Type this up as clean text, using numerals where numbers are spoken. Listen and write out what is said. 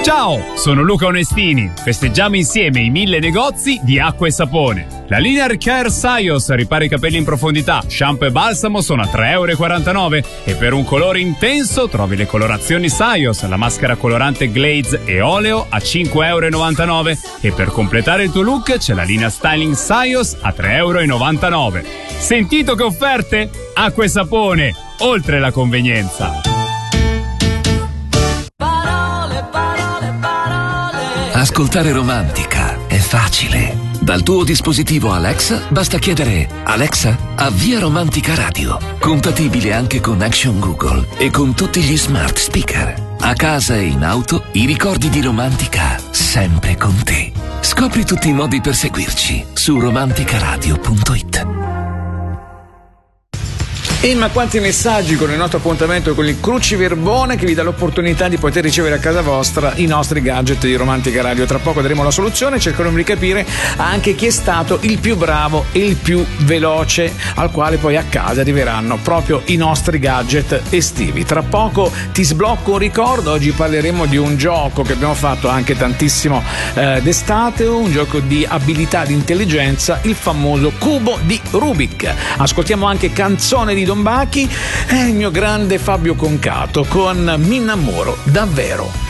Ciao, sono Luca Onestini. Festeggiamo insieme i 1000 negozi di acqua e sapone. La Linear Care Saios ripara i capelli in profondità. Shampoo e balsamo sono a 3,49 € e per un colore intenso trovi le colorazioni Saios, la maschera colorante Glaze e oleo a 5,99 € e per completare il tuo look c'è la linea Styling Saios a 3,99 €. Sentito che offerte? Acqua e sapone, oltre la convenienza. Ascoltare Romantica è facile. Dal tuo dispositivo Alexa basta chiedere: Alexa, avvia Romantica Radio. Compatibile anche con Action Google e con tutti gli smart speaker. A casa e in auto, i ricordi di Romantica sempre con te. Scopri tutti i modi per seguirci su romanticaradio.it. Ma quanti messaggi con il nostro appuntamento con il Cruciverbone, che vi dà l'opportunità di poter ricevere a casa vostra i nostri gadget di Romantica Radio. Tra poco daremo la soluzione, cercheremo di capire anche chi è stato il più bravo e il più veloce, al quale poi a casa arriveranno proprio i nostri gadget estivi. Tra poco ti sblocco un ricordo. Oggi parleremo di un gioco che abbiamo fatto anche tantissimo d'estate, un gioco di abilità, di intelligenza, il famoso cubo di Rubik. Ascoltiamo anche Canzone di Don Bachi e il mio grande Fabio Concato con Mi innamoro davvero.